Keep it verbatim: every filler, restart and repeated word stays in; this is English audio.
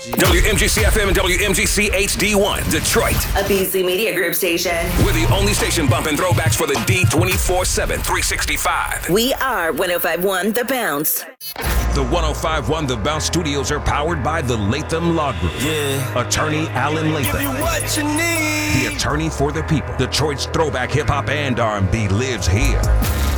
W M G C F M and W M G C H D one, Detroit. A B C Media Group station. We're the only station bumping throwbacks for the D twenty-four seven, three sixty-five. We are one oh five point one The Bounce. The one oh five point one The Bounce studios are powered by the Latham Law Group. Yeah. Attorney Alan Latham. Give you what you need. The attorney for the people. Detroit's throwback hip-hop and R and B lives here.